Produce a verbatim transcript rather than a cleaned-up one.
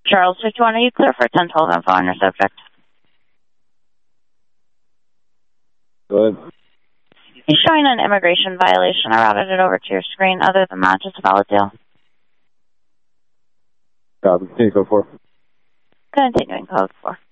Charles fifty-one, are you clear for ten twelve info on your subject? Go ahead. He's showing an immigration violation. I routed it over to your screen. Other than that, just a valid deal. Copy. Continue code four. Continuing code four.